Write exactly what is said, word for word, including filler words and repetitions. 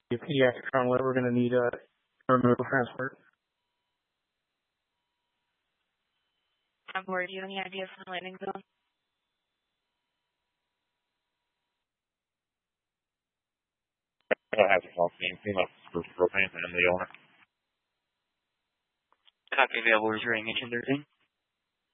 a pediatric trauma, we're going to need a medical transport. On board, do you have any ideas from the landing zone? I have a call team, team up for propane and the owner. Copy available, returning engine thirteen.